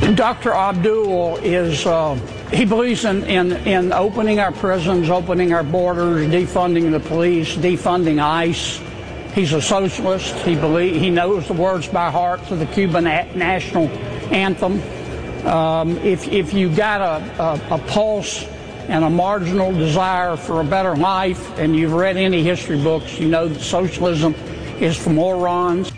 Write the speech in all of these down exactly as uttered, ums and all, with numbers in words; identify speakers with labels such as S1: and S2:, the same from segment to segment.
S1: Doctor Abdul is, uh, he believes in, in, in opening our prisons, opening our borders, defunding the police, defunding ICE. He's a socialist. He believe, he knows the words by heart to the Cuban national anthem. Um, if, if you got a, a, a pulse and a marginal desire for a better life, and you've read any history books, you know that socialism is for morons.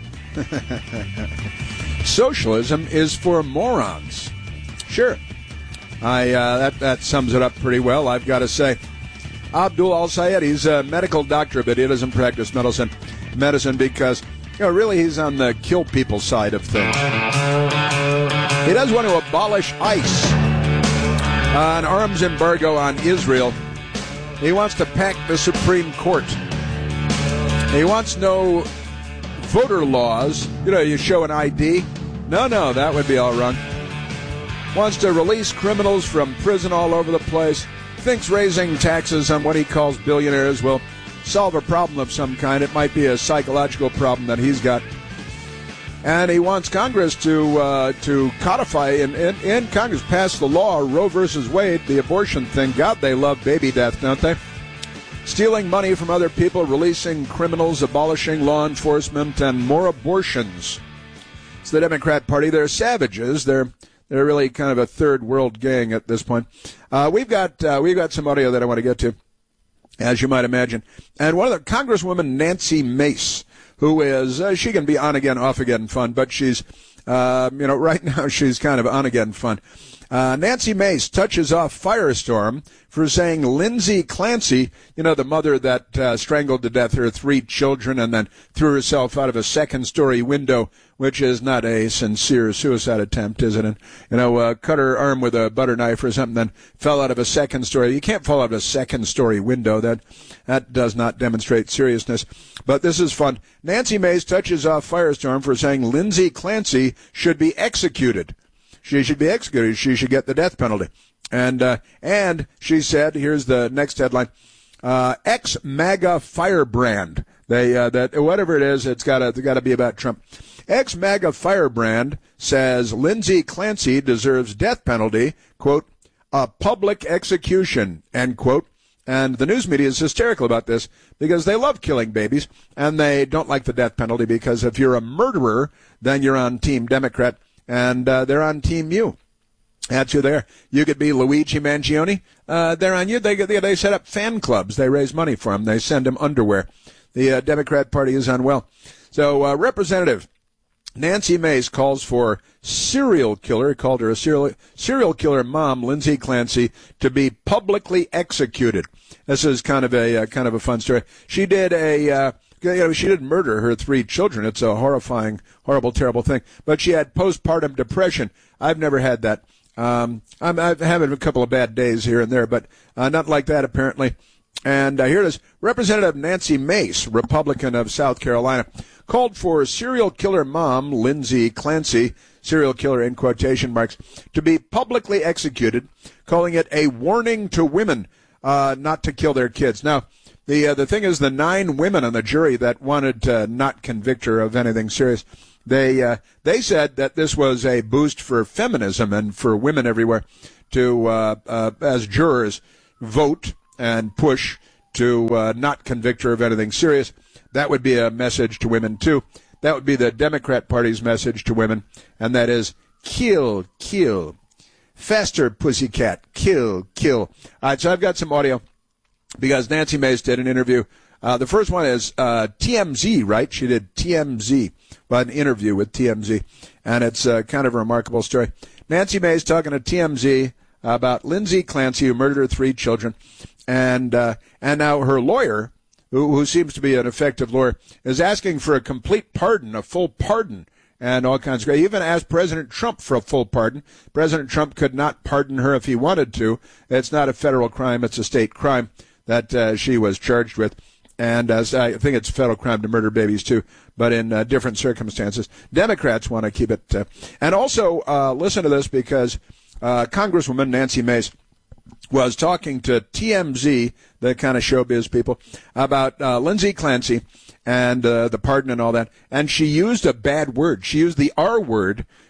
S2: Socialism is for morons. Sure. I uh, that, that sums it up pretty well, I've got to say. Abdul Al-Sayed, he's a medical doctor, but he doesn't practice medicine, medicine because, you know, really he's on the kill people side of things. He does want to abolish ICE, uh, an arms embargo on Israel. He wants to pack the Supreme Court. He wants no voter laws. You know, you show an I D. No, no, that would be all wrong. Wants to release criminals from prison all over the place. Thinks raising taxes on what he calls billionaires will solve a problem of some kind. It might be a psychological problem that he's got. And he wants Congress to uh, to codify, in, in, in Congress, pass the law, Roe versus Wade, the abortion thing. God, they love baby death, don't they? Stealing money from other people, releasing criminals, abolishing law enforcement, and more abortions. It's the Democrat Party. They're savages. They're they're really kind of a third world gang at this point. Uh, we've got uh, we've got some audio that I want to get to, as you might imagine. And one of the Congresswoman Nancy Mace, who is uh, she can be on again, off again fun, but she's uh, you know right now she's kind of on again fun. Uh, Nancy Mace touches off Firestorm for saying Lindsay Clancy, you know, the mother that uh, strangled to death her three children and then threw herself out of a second-story window, which is not a sincere suicide attempt, is it? And, you know, uh, cut her arm with a butter knife or something, then fell out of a second-story. You can't fall out of a second-story window. That that does not demonstrate seriousness. But this is fun. Nancy Mace touches off Firestorm for saying Lindsay Clancy should be executed. She should be executed. She should get the death penalty. And uh, and she said, here's the next headline, uh, ex-MAGA firebrand. They uh, that whatever it is, it's got to got to be about Trump. Ex-MAGA firebrand says Lindsay Clancy deserves death penalty. Quote, a public execution. End quote. And the news media is hysterical about this because they love killing babies and they don't like the death penalty because if you're a murderer, then you're on Team Democrat. And uh, they're on Team You. That's who they are. You could be Luigi Mangione. Uh, they're on you. They, they they set up fan clubs. They raise money for him. They send him underwear. The uh, Democrat Party is unwell. So uh, Representative Nancy Mace calls for serial killer, called her a serial serial killer mom, Lindsay Clancy, to be publicly executed. This is kind of a uh, kind of a fun story. She did a. Uh, You know, she didn't murder her three children. It's a horrifying, horrible, terrible thing. But she had postpartum depression. I've never had that. Um, I'm, I'm having a couple of bad days here and there, but uh, not like that, apparently. And uh, here it is. Representative Nancy Mace, Republican of South Carolina, called for serial killer mom Lindsay Clancy, serial killer in quotation marks, to be publicly executed, calling it a warning to women uh, not to kill their kids. Now, The uh, the thing is, the nine women on the jury that wanted to not convict her of anything serious, they uh, they said that this was a boost for feminism and for women everywhere to, uh, uh, as jurors, vote and push to uh, not convict her of anything serious. That would be a message to women, too. That would be the Democrat Party's message to women, and that is kill, kill. Faster, pussycat, kill, kill. All right, so I've got some audio. Because Nancy Mace did an interview. Uh, the first one is uh, T M Z, right? She did T M Z, well, an interview with T M Z, and it's uh, kind of a remarkable story. Nancy Mace talking to T M Z about Lindsay Clancy, who murdered her three children, and uh, and now her lawyer, who, who seems to be an effective lawyer, is asking for a complete pardon, a full pardon, and all kinds of great. He even asked President Trump for a full pardon. President Trump could not pardon her if he wanted to. It's not a federal crime; it's a state crime that uh, she was charged with. And uh, I think it's a federal crime to murder babies, too, but in uh, different circumstances. Democrats want to keep it. Uh, and also, uh, listen to this, because uh, Congresswoman Nancy Mace was talking to T M Z, the kind of showbiz people, about uh, Lindsay Clancy and uh, the pardon and all that. And she used a bad word. She used the R word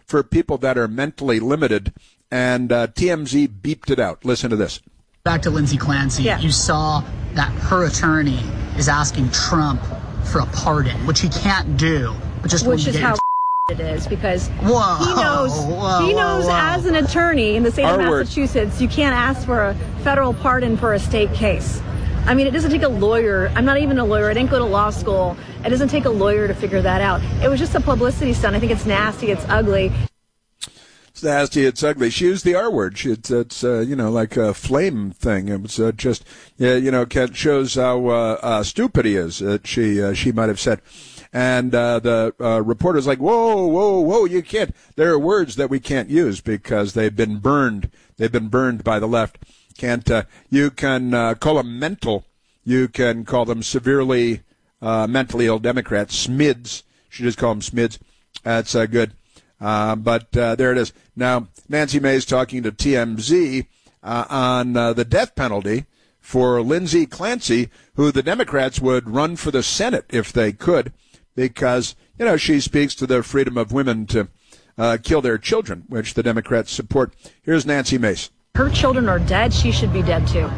S2: for people that are mentally limited, and uh, T M Z beeped it out. Listen to this.
S3: Back to Lindsay Clancy. Yeah. You saw that her attorney is asking Trump for a pardon, which he can't do. But just
S4: which is how
S3: your...
S4: it is, because
S3: whoa,
S4: he knows
S3: whoa,
S4: he knows
S3: whoa, whoa.
S4: as an attorney in the state
S2: Our
S4: of
S2: word.
S4: Massachusetts, you can't ask for a federal pardon for a state case. I mean, it doesn't take a lawyer. I'm not even a lawyer. I didn't go to law school. It doesn't take a lawyer to figure that out. It was just a publicity stunt. I think it's nasty. It's ugly.
S2: It's nasty. It's ugly. She used the R word. She, it's, it's uh, you know, like a flame thing. It was uh, just, yeah, you know, it shows how uh, uh, stupid he is. Uh, she uh, she might have said. And uh, the uh, reporter's like, whoa, whoa, whoa, you can't. There are words that we can't use because they've been burned. They've been burned by the left. Can't uh, you can uh, call them mental. You can call them severely uh, mentally ill Democrats. Smids. Should just call them Smids. That's uh, good. Uh, but uh, there it is. Now, Nancy Mace talking to T M Z uh, on uh, the death penalty for Lindsay Clancy, who the Democrats would run for the Senate if they could, because, you know, she speaks to the freedom of women to uh, kill their children, which the Democrats support. Here's Nancy Mace.
S4: Her children are dead. She should be dead, too.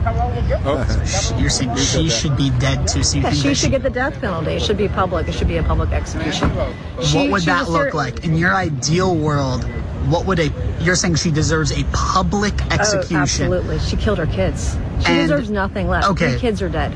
S3: Oh, so you're saying she should be dead, too? So you
S4: yeah,
S3: think
S4: she should
S3: she...
S4: get the death penalty. It should be public. It should be a public execution. She,
S3: what would that look
S4: ser-
S3: like? In your ideal world, what would a... You're saying she deserves a public execution?
S4: Oh, absolutely. She killed her kids. She
S3: and,
S4: deserves nothing left.
S3: Okay.
S4: Three kids are dead.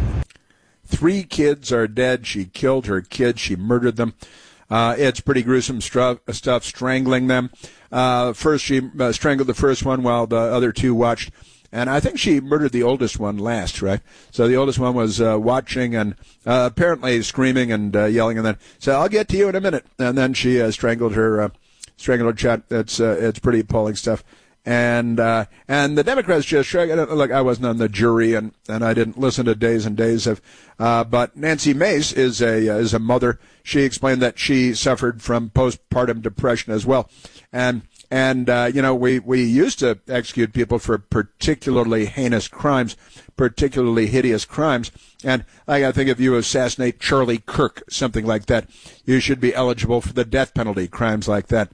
S2: Three kids are dead. She killed her kids. She murdered them. Uh, it's pretty gruesome stuff, stuff strangling them. Uh, first, she uh, strangled the first one while the other two watched. And I think she murdered the oldest one last, right? So the oldest one was uh, watching and uh, apparently screaming and uh, yelling, and then said, "I'll get to you in a minute." And then she uh, strangled her, uh, strangled her child. It's uh, it's pretty appalling stuff. And uh, and the Democrats just shrug. Look, I wasn't on the jury, and, and I didn't listen to days and days of. Uh, but Nancy Mace is a uh, is a mother. She explained that she suffered from postpartum depression as well, and and uh, you know we we used to execute people for particularly heinous crimes, particularly hideous crimes. And like, I think if you assassinate Charlie Kirk, something like that, you should be eligible for the death penalty. Crimes like that.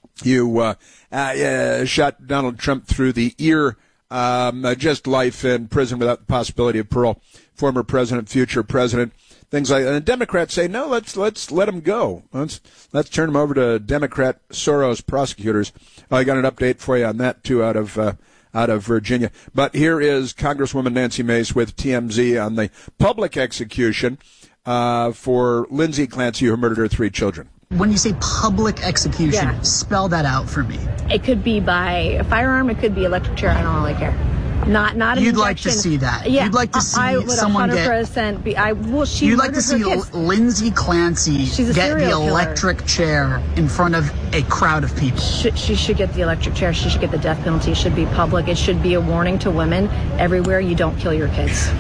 S2: You uh, uh, uh, shot Donald Trump through the ear, um, uh, just life in prison without the possibility of parole. Former president, future president, things like that. And the Democrats say, no, let's let's let him go. Let's let's turn him over to Democrat Soros prosecutors. I got an update for you on that too, out of uh, out of Virginia. But here is Congresswoman Nancy Mace with T M Z on the public execution uh, for Lindsay Clancy, who murdered her three children.
S3: When you say public execution,
S4: yeah.
S3: spell that out for me.
S4: It could be by a firearm. It could be electric chair. I don't really care. Not, not an
S3: You'd
S4: injection.
S3: like to see that.
S4: Yeah,
S3: You'd like to see
S4: I would
S3: someone
S4: one hundred percent
S3: get.
S4: Be, I well, she.
S3: You'd like to see
S4: L-
S3: Lindsay Clancy get the electric
S4: killer.
S3: chair in front of a crowd of people.
S4: She, she should get the electric chair. She should get the death penalty. It should be public. It should be a warning to women everywhere. You don't kill your kids.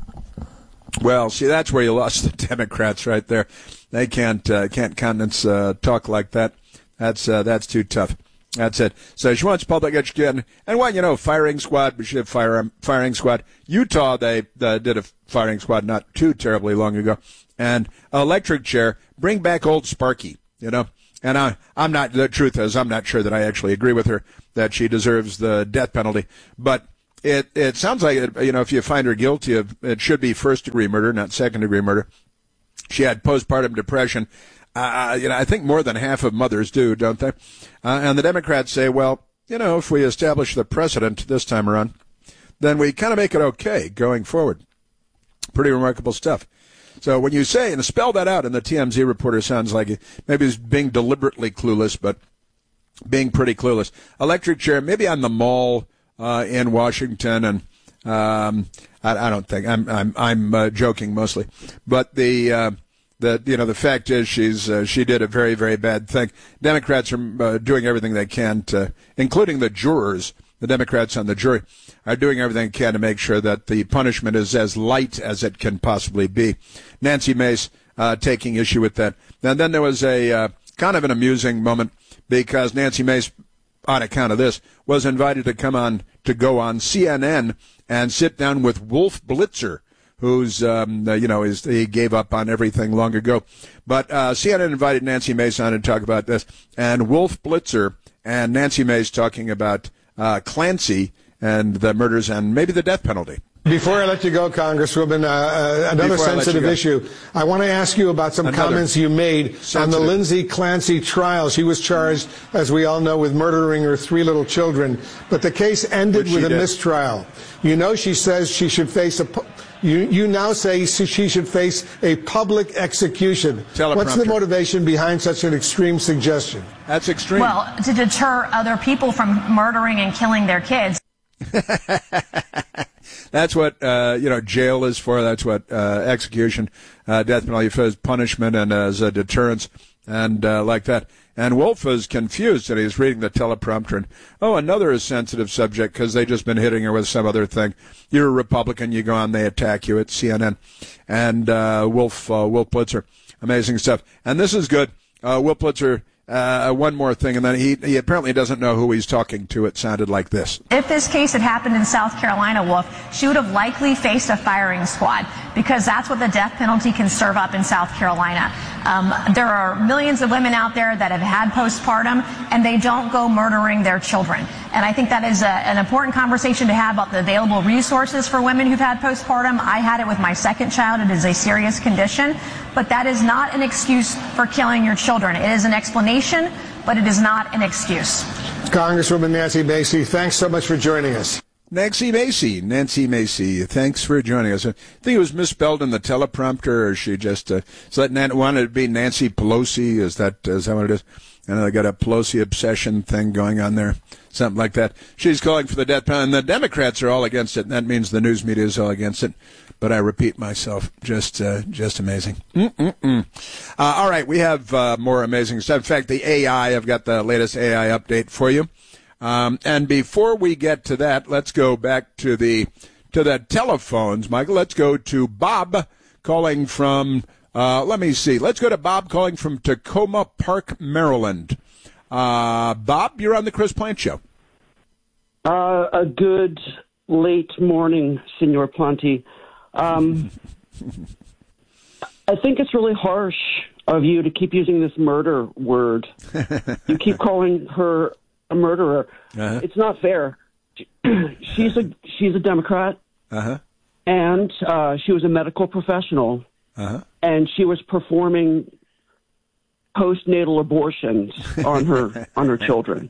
S2: Well, see, that's where you lost the Democrats right there. They can't uh, can't countenance uh, talk like that. That's uh, that's too tough. That's it. So she wants public education. And what, you know, firing squad, we should have fire, firing squad. Utah, they uh, did a firing squad not too terribly long ago. And electric chair, bring back old Sparky, you know. And I, I'm not, the truth is, I'm not sure that I actually agree with her that she deserves the death penalty. But it, it sounds like, it, you know, if you find her guilty of, it should be first degree murder, not second degree murder. She had postpartum depression. Uh, you know, I think more than half of mothers do, don't they? Uh, and the Democrats say, well, you know, if we establish the precedent this time around, then we kind of make it okay going forward. Pretty remarkable stuff. So when you say, and spell that out, and the T M Z reporter sounds like maybe he's being deliberately clueless, but being pretty clueless. Electric chair, maybe on the mall uh, in Washington, and um, I, I don't think I'm I'm I'm uh, joking mostly, but the. Uh, That, you know, the fact is she's uh, she did a very, very bad thing. Democrats are uh, doing everything they can to, including the jurors, the Democrats on the jury, are doing everything they can to make sure that the punishment is as light as it can possibly be. Nancy Mace uh, taking issue with that. And then there was a uh, kind of an amusing moment because Nancy Mace, on account of this, was invited to come on, to go on C N N and sit down with Wolf Blitzer, who's, um, you know, is he gave up on everything long ago. But uh, C N N invited Nancy Mace on to talk about this, and Wolf Blitzer and Nancy Mace talking about uh, Clancy and the murders and maybe the death penalty.
S5: Before I let you go, Congresswoman, uh, uh, another
S2: Before
S5: sensitive
S2: I
S5: issue. I want to ask you about some
S2: Another
S5: comments you made
S2: sensitive.
S5: on the Lindsay Clancy trial. She was charged, as we all know, with murdering her three little children, but the case ended
S2: Which
S5: with
S2: she
S5: a
S2: did.
S5: mistrial. You know, she says she should face a. pu- You, you now say she should face a public execution.
S2: Teleprompter.
S5: What's the motivation behind such an extreme suggestion?
S2: That's extreme.
S6: Well, to deter other people from murdering and killing their kids.
S2: That's what, uh, you know, jail is for. That's what uh, execution, uh, death penalty for as punishment and as a deterrence and uh, like that. And Wolf is confused, and he's reading the teleprompter. And, oh, another sensitive subject because they just been hitting her with some other thing. You're a Republican. You go on, they attack you at C N N. And uh, Wolf, uh, Wolf Blitzer, amazing stuff. And this is good. Uh, Wolf Blitzer, uh, one more thing, and then he, he apparently doesn't know who he's talking to. It sounded like this.
S6: If this case had happened in South Carolina, Wolf, she would have likely faced a firing squad because that's what the death penalty can serve up in South Carolina. Um, there are millions of women out there that have had postpartum and they don't go murdering their children. And I think that is a, an important conversation to have about the available resources for women who've had postpartum. I had it with my second child. It is a serious condition, but that is not an excuse for killing your children. It is an explanation, but it is not an excuse.
S5: Congresswoman Nancy Macy, thanks so much for joining us.
S2: Nancy Macy, Nancy Macy, thanks for joining us. I think it was misspelled in the teleprompter, or she just uh, so that Nan- wanted to be Nancy Pelosi. Is that is that what it is? And they got a Pelosi obsession thing going on there, something like that. She's calling for the death penalty, and the Democrats are all against it. And that means the news media is all against it. But I repeat myself, just uh, just amazing. Mm-mm-mm. Uh, all right, we have uh, more amazing stuff. In fact, the A I, I've got the latest A I update for you. Um, and before we get to that, let's go back to the to the telephones, Michael. Let's go to Bob calling from, uh, let me see. Let's go to Bob calling from Tacoma Park, Maryland. Uh, Bob, you're on the Chris Plante Show.
S7: Uh, a good late morning, Senor Plante. Um, I think it's really harsh of you to keep using this murder word. You keep calling her a murderer. Uh-huh. It's not fair. She's a she's a Democrat,
S2: uh-huh.
S7: and uh, she was a medical professional, uh-huh. and she was performing postnatal abortions on her on her children.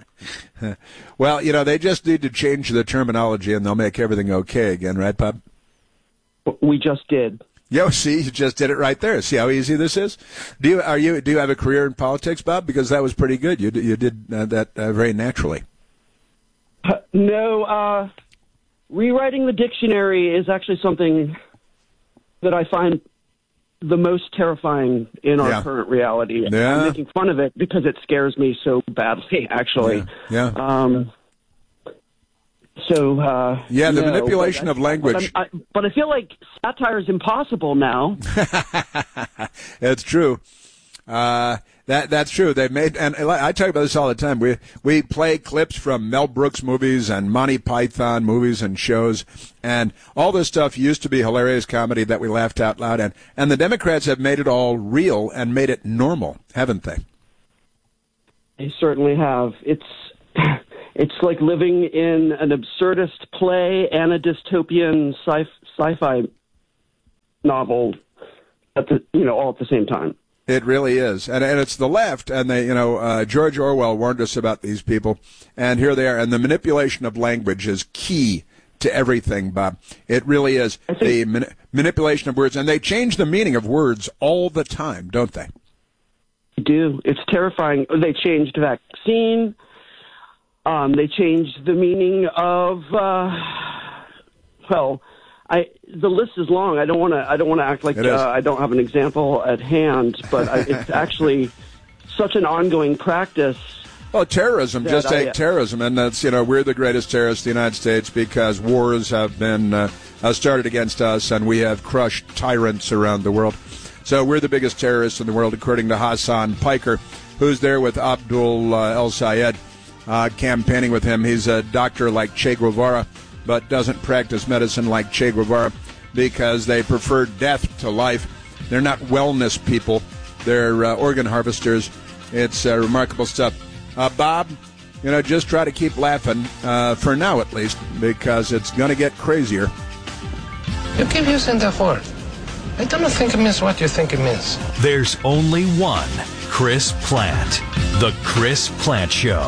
S2: Well, you know, they just need to change the terminology, and they'll make everything okay again, right, Bob?
S7: We just did.
S2: Yo, see, you just did it right there. See how easy this is? Do you are you do you have a career in politics, Bob? Because that was pretty good. You you did uh, that uh, very naturally.
S7: Uh, no, uh, rewriting the dictionary is actually something that I find the most terrifying in our
S2: yeah.
S7: current reality.
S2: Yeah.
S7: I'm making fun of it because it scares me so badly, actually.
S2: Yeah. yeah.
S7: Um, so, uh,
S2: yeah, the
S7: no,
S2: manipulation
S7: I,
S2: of language.
S7: But, I, but I feel like satire is impossible now.
S2: It's true. Uh, that that's true. They made, and I talk about this all the time. We we play clips from Mel Brooks movies and Monty Python movies and shows, and all this stuff used to be hilarious comedy that we laughed out loud at. And the Democrats have made it all real and made it normal, haven't they?
S7: They certainly have. It's it's like living in an absurdist play and a dystopian sci sci-fi novel at the you know all at the same time.
S2: It really is, and and it's the left, and they, you know, uh, George Orwell warned us about these people, and here they are, and the manipulation of language is key to everything, Bob. It really is the man- manipulation of words, and they change the meaning of words all the time, don't they?
S7: They do. It's terrifying. They changed vaccine. Um, they changed the meaning of uh, well. I, the list is long. I don't want to. I don't want to act like uh, I don't have an example at hand. But I, it's actually such an ongoing practice.
S2: Well, terrorism. Just take
S7: I,
S2: terrorism, and that's you know we're the greatest terrorists in the United States because wars have been uh, started against us, and we have crushed tyrants around the world. So we're the biggest terrorists in the world, according to Hassan Piker, who's there with Abdul uh, El Sayed, uh, campaigning with him. He's a doctor like Che Guevara, but doesn't practice medicine like Che Guevara. because they prefer death to life. They're not wellness people. They're uh, organ harvesters. It's uh, remarkable stuff. Uh, Bob, you know, just try to keep laughing, uh, for now at least, because it's going to get crazier.
S8: You keep using that word. I don't think it means what you think it means.
S9: There's only one Chris Plante. The Chris Plante Show.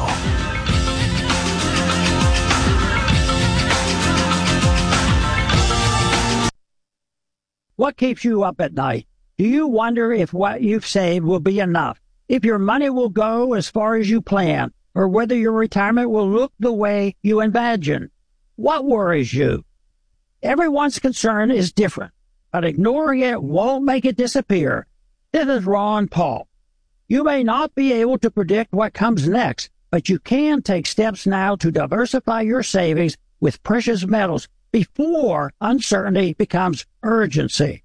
S10: What keeps you up at night? Do you wonder if what you've saved will be enough? If your money will go as far as you plan? Or whether your retirement will look the way you imagine? What worries you? Everyone's concern is different, but ignoring it won't make it disappear. This is Ron Paul. You may not be able to predict what comes next, but you can take steps now to diversify your savings with precious metals before uncertainty becomes urgency.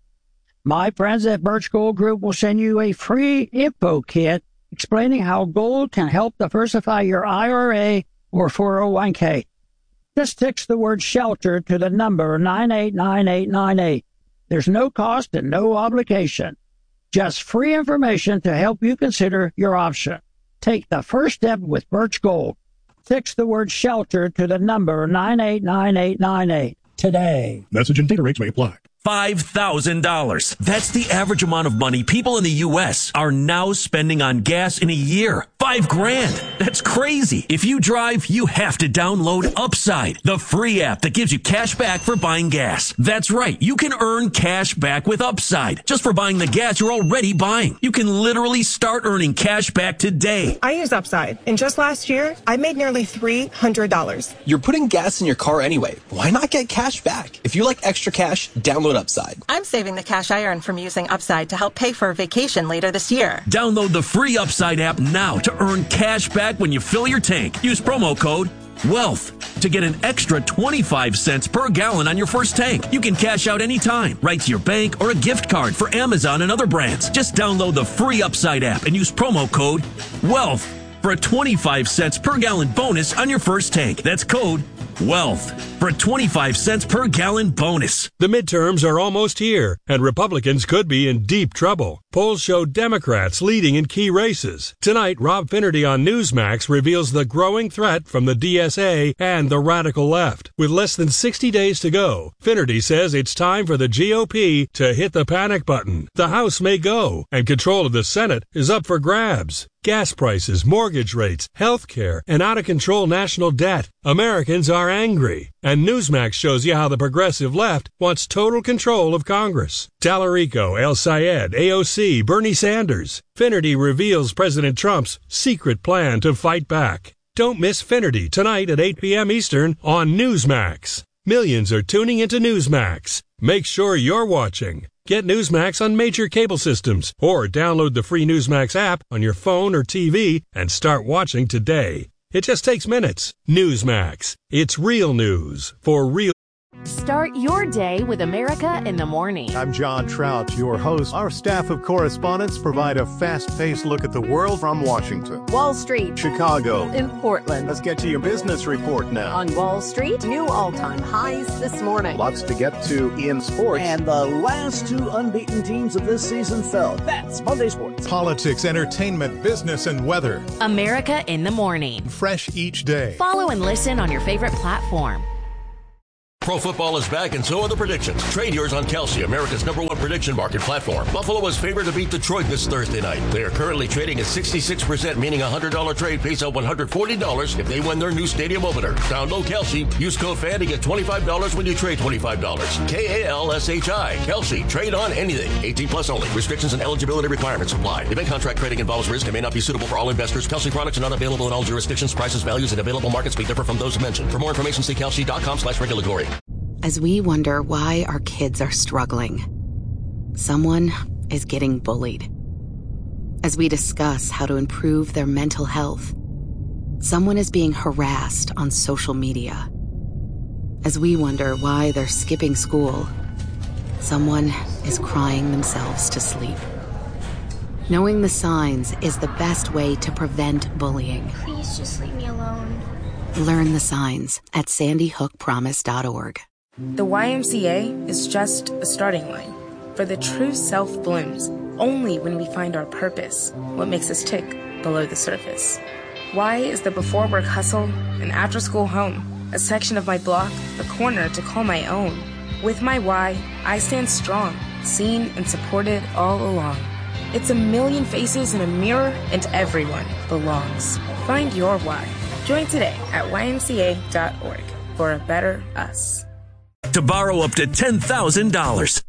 S10: My friends at Birch Gold Group will send you a free info kit explaining how gold can help diversify your I R A or four oh one k. Just text the word SHELTER to the number nine eight nine eight nine eight. There's no cost and no obligation. Just free information to help you consider your option. Take the first step with Birch Gold. Text the word SHELTER to the number nine eight nine eight nine eight today.
S11: Message and data rates may apply.
S12: five thousand dollars. That's the average amount of money people in the U S are now spending on gas in a year. Five grand. That's crazy. If you drive, you have to download Upside, the free app that gives you cash back for buying gas. That's right. You can earn cash back with Upside just for buying the gas you're already buying. You can literally start earning cash back today.
S13: I use Upside, and just last year, I made nearly three hundred dollars.
S14: You're putting gas in your car anyway. Why not get cash back? If you like extra cash, download Upside.
S15: I'm saving the cash I earn from using Upside to help pay for a vacation later this year.
S12: Download the free Upside app now to earn cash back when you fill your tank. Use promo code WEALTH to get an extra twenty-five cents per gallon on your first tank. You can cash out anytime, right to your bank or a gift card for Amazon and other brands. Just download the free Upside app and use promo code WEALTH for a twenty-five cents per gallon bonus on your first tank. That's code WEALTH for a twenty-five cents per gallon bonus.
S16: The midterms are almost here, and Republicans could be in deep trouble. Polls show Democrats leading in key races. Tonight, Rob Finnerty on Newsmax reveals the growing threat from the D S A and the radical left. With less than sixty days to go, Finnerty says it's time for the G O P to hit the panic button. The House may go, and control of the Senate is up for grabs. Gas prices, mortgage rates, health care, and out-of-control national debt. Americans are angry. And Newsmax shows you how the progressive left wants total control of Congress. Tallarico, El Sayed, A O C, Bernie Sanders. Finnerty reveals President Trump's secret plan to fight back. Don't miss Finnerty tonight at eight p.m. Eastern on Newsmax. Millions are tuning into Newsmax. Make sure you're watching. Get Newsmax on major cable systems or download the free Newsmax app on your phone or T V and start watching today. It just takes minutes. Newsmax. It's real news for real.
S17: Start your day with America in the Morning.
S18: I'm John Trout, your host. Our staff of correspondents provide a fast-paced look at the world from Washington,
S17: Wall Street,
S18: Chicago,
S17: and Portland.
S18: Let's get to your business report now.
S17: On Wall Street, new all-time highs this morning.
S18: Lots to get to in sports.
S19: And the last two unbeaten teams of this season fell. That's Monday Sports.
S18: Politics, entertainment, business, and weather.
S17: America in the Morning.
S18: Fresh each day.
S17: Follow and listen on your favorite platform.
S20: Pro football is back, and so are the predictions. Trade yours on Kalshi, America's number one prediction market platform. Buffalo is favored to beat Detroit this Thursday night. They are currently trading at sixty-six percent, meaning a one hundred dollars trade pays out one hundred forty dollars if they win their new stadium opener. Download Kalshi. Use code FAN to get twenty-five dollars when you trade twenty-five dollars. K A L S H I. Kalshi. Trade on anything. eighteen plus only. Restrictions and eligibility requirements apply. Event contract trading involves risk and may not be suitable for all investors. Kalshi products are not available in all jurisdictions. Prices, values, and available markets may differ from those mentioned. For more information, see kalshi.com slash regulatory.
S21: As we wonder why our kids are struggling, someone is getting bullied. As we discuss how to improve their mental health, someone is being harassed on social media. As we wonder why they're skipping school, someone is crying themselves to sleep. Knowing the signs is the best way to prevent bullying.
S22: Please just leave me alone.
S21: Learn the signs at sandy hook promise dot org.
S11: The Y M C A is just a starting line, for the true self blooms only when we find our purpose, what makes us tick below the surface. Y is the before work hustle, an after school home, a section of my block, a corner to call my own. With my Y, I stand strong, seen and supported all along. It's a million faces in a mirror, and everyone belongs. Find your why. Join today at Y M C A dot org for a better us.
S12: To borrow up to ten thousand dollars.